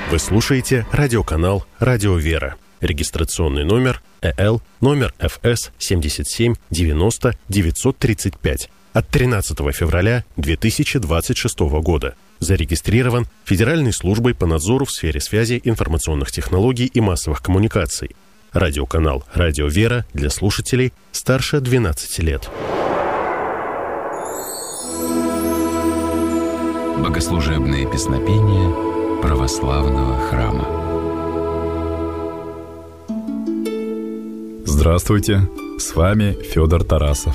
Вы слушаете радиоканал «Радио Вера». Регистрационный номер ЭЛ, номер ФС 77 90 935 от 13 февраля 2026 года. Зарегистрирован Федеральной службой по надзору в сфере связи, информационных технологий и массовых коммуникаций. Радиоканал «Радио Вера» для слушателей старше 12 лет. Богослужебные песнопения православного храма. Здравствуйте, с вами Федор Тарасов.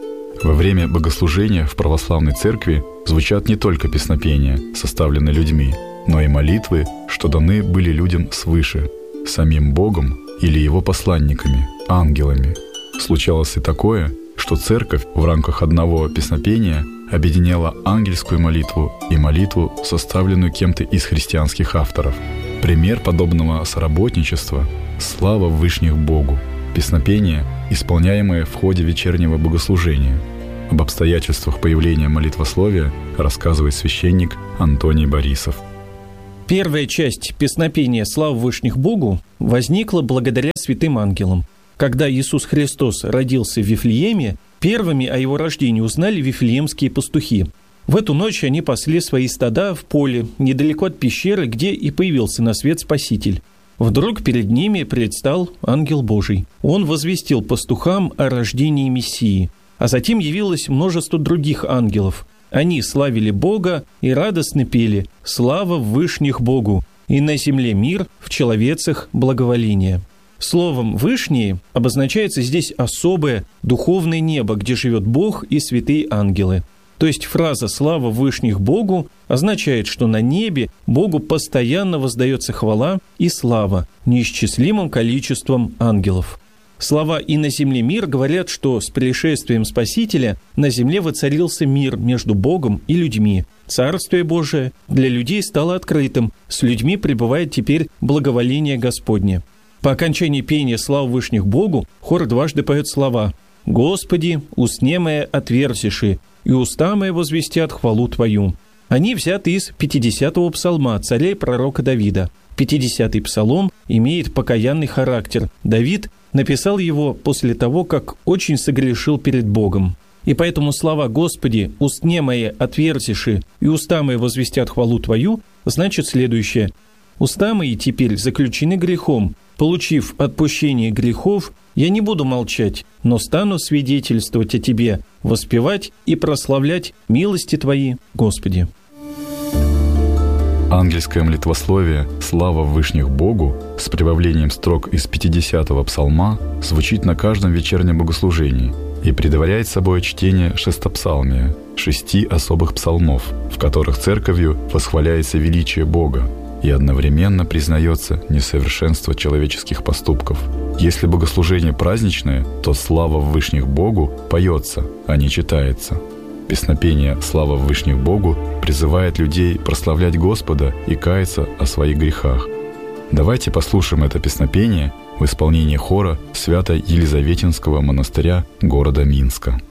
Во время богослужения в православной церкви звучат не только песнопения, составленные людьми, но и молитвы, что даны были людям свыше, самим Богом или Его посланниками, ангелами. Случалось и такое, что церковь в рамках одного песнопения объединяла ангельскую молитву и молитву, составленную кем-то из христианских авторов. Пример подобного соработничества – «Слава вышних Богу», песнопение, исполняемое в ходе вечернего богослужения. Об обстоятельствах появления молитвословия рассказывает священник Антоний Борисов. Первая часть песнопения «Слава вышних Богу» возникла благодаря святым ангелам. Когда Иисус Христос родился в Вифлееме, первыми о его рождении узнали вифлеемские пастухи. В эту ночь они пасли свои стада в поле, недалеко от пещеры, где и появился на свет Спаситель. Вдруг перед ними предстал ангел Божий. Он возвестил пастухам о рождении Мессии. А затем явилось множество других ангелов. Они славили Бога и радостно пели «Слава вышних Богу! И на земле мир, в человецах благоволение». Словом «вышние» обозначается здесь особое духовное небо, где живет Бог и святые ангелы. То есть фраза «слава вышних Богу» означает, что на небе Богу постоянно воздается хвала и слава неисчислимым количеством ангелов. Слова «и на земле мир» говорят, что с пришествием Спасителя на земле воцарился мир между Богом и людьми. Царствие Божие для людей стало открытым, с людьми пребывает теперь благоволение Господне. По окончании пения «Слава вышних Богу» хор дважды поет слова «Господи, устне мое отверзиши, и уста мои возвестят хвалу Твою». Они взяты из 50-го псалма царя и пророка Давида. 50-й псалом имеет покаянный характер. Давид написал его после того, как очень согрешил перед Богом. И поэтому слова «Господи, устне мои отверзиши, и уста мои возвестят хвалу Твою» значит следующее. «Уста мои теперь заключены грехом. Получив отпущение грехов, я не буду молчать, но стану свидетельствовать о Тебе, воспевать и прославлять милости Твои, Господи». Ангельское молитвословие «Слава вышних Богу» с прибавлением строк из 50-го псалма звучит на каждом вечернем богослужении и предваряет собой чтение шестопсалмия, 6 особых псалмов, в которых церковью восхваляется величие Бога и одновременно признается несовершенство человеческих поступков. Если богослужение праздничное, то «Слава вышних Богу» поется, а не читается. Песнопение «Слава вышних Богу» призывает людей прославлять Господа и каяться о своих грехах. Давайте послушаем это песнопение в исполнении хора Свято-Елизаветинского монастыря города Минска.